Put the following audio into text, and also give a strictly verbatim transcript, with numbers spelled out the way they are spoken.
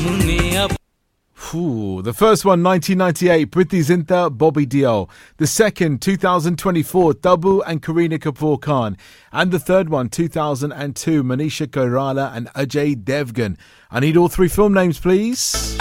Ooh, the first one, nineteen ninety-eight, Priti Zinta, Bobby Deol. The second, two thousand twenty-four, Tabu and Kareena Kapoor Khan. And the third one, two thousand two, Manisha Koirala and Ajay Devgan. I need all three film names, please.